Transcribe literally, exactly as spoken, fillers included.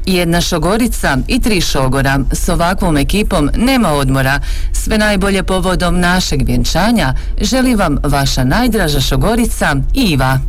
Jedna šogorica i tri šogora. S ovakvom ekipom nema odmora. Sve najbolje povodom našeg vjenčanja želi vam vaša najdraža šogorica Iva.